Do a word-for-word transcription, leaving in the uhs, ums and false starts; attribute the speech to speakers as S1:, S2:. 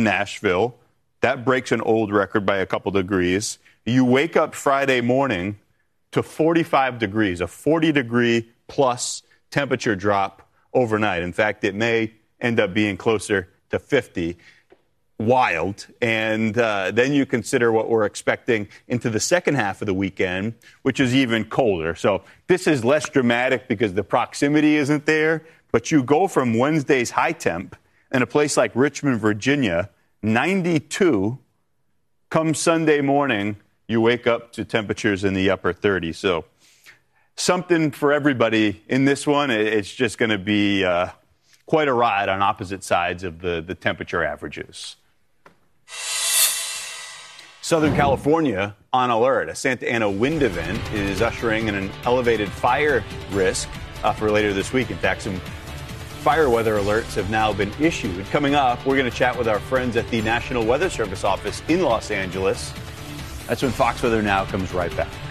S1: Nashville. That breaks an old record by a couple degrees. You wake up Friday morning to forty-five degrees, a forty degree plus temperature drop overnight. In fact, it may end up being closer to fifty. Wild. And uh, then you consider what we're expecting into the second half of the weekend, which is even colder. So this is less dramatic because the proximity isn't there. But you go from Wednesday's high temp in a place like Richmond, Virginia, ninety-two. Come Sunday morning, you wake up to temperatures in the upper thirties. So something for everybody in this one. It's just going to be uh, quite a ride on opposite sides of the, the temperature averages. Southern California on alert. A Santa Ana wind event is ushering in an elevated fire risk uh, for later this week. In fact, some fire weather alerts have now been issued. Coming up, we're going to chat with our friends at the National Weather Service office in Los Angeles. That's when Fox Weather Now comes right back.